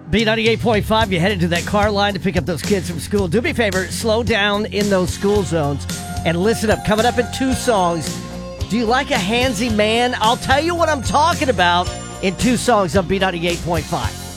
B98.5, you headed to that car line to pick up those kids from school. Do me a favor, slow down in those school zones and listen up. Coming up in 2 songs, do you like a handsy man? I'll tell you what I'm talking about in 2 songs on B98.5.